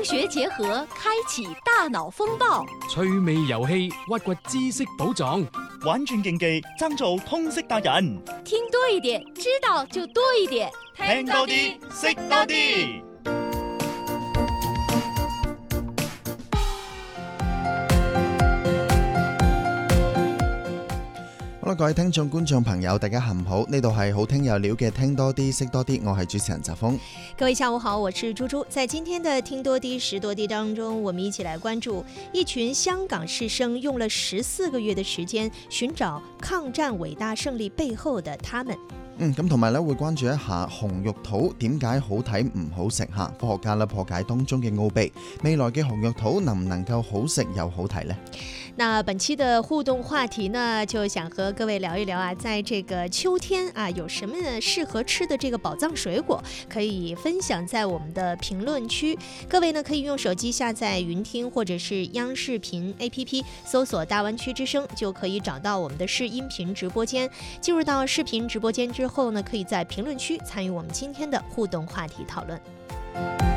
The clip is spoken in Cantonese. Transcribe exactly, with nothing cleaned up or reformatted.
学結合，開啟大腦風暴， 趣味遊戲，挖掘知識寶藏， 玩轉競技，爭做通識達人。 聽多一點，知道就多一點， 聽多啲，識多啲。 好啦，各位聽眾、觀眾朋友，大家下午好，呢度係好聽有料嘅聽多啲識多啲，我係主持人澤峰。 各位下午好，我是豬豬。在今天的聽多啲識多啲當中，我們一起來關注一群香港師生用了十四個月的時間尋找抗戰偉大勝利背後的他們。 嗯，咁同埋咧會關注一下紅肉桃點解好睇唔好食吓，科學家咧破解當中嘅奧秘，未來嘅紅肉桃能唔能夠好食又好睇呢？ 那本期的互動話題呢，就想和各位聊一聊啊，在這個秋天啊，有什麼適合吃的這個寶藏水果，可以分享在我們的評論區。各位呢可以用手機下載雲聽或者是央視頻 A P P， 搜索大灣區之聲，就可以找到我們的視音頻直播間。進入到視頻直播間之後呢，可以在評論區參與我們今天的互動話題討論。